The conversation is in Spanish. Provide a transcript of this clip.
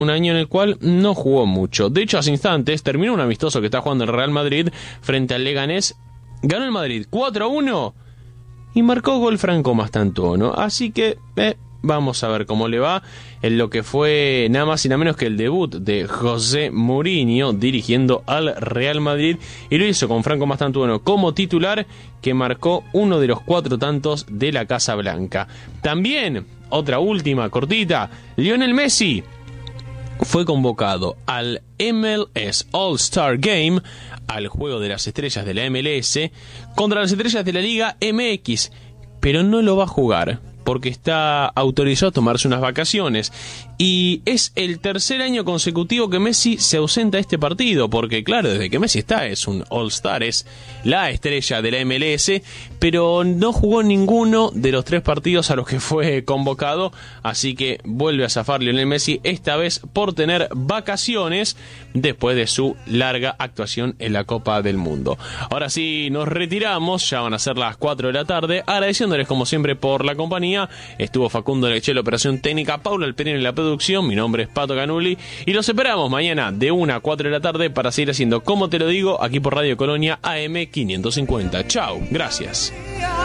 un año en el cual no jugó mucho. De hecho, hace instantes terminó un amistoso que está jugando el Real Madrid frente al Leganés. Ganó el Madrid 4-1 y marcó gol Franco Mastantuono. Así que vamos a ver cómo le va en lo que fue nada más y nada menos que el debut de José Mourinho dirigiendo al Real Madrid, y lo hizo con Franco Mastantuono como titular, que marcó uno de los 4 tantos de la Casa Blanca. También, otra última cortita, Lionel Messi fue convocado al MLS All-Star Game, al juego de las estrellas de la MLS, contra las estrellas de la Liga MX, pero no lo va a jugar porque está autorizado a tomarse unas vacaciones. Y es el tercer año consecutivo que Messi se ausenta de este partido, porque claro, desde que Messi está es un All-Star, es la estrella de la MLS, pero no jugó ninguno de los 3 partidos a los que fue convocado, así que vuelve a zafar Lionel Messi, esta vez por tener vacaciones después de su larga actuación en la Copa del Mundo. Ahora sí, nos retiramos, ya van a ser las 4 de la tarde, agradeciéndoles como siempre por la compañía. Estuvo Facundo Leche en la operación técnica, Paula Alperín en la producción, mi nombre es Pato Canuli y los esperamos mañana de 1 a 4 de la tarde para seguir haciendo Como Te Lo Digo aquí por Radio Colonia AM 550. Chau, gracias.